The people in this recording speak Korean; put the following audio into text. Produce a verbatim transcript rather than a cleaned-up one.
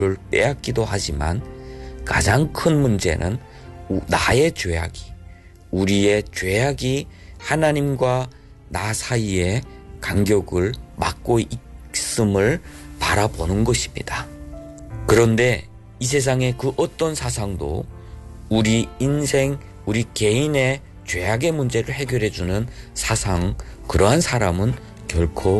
빼앗기도 하지만 가장 큰 문제는 나의 죄악이, 우리의 죄악이 하나님과 나 사이에 간격을 막고 있음을 바라보는 것입니다. 그런데 이 세상의 그 어떤 사상도 우리 인생, 우리 개인의 죄악의 문제를 해결해주는 사상, 그러한 사람은 결코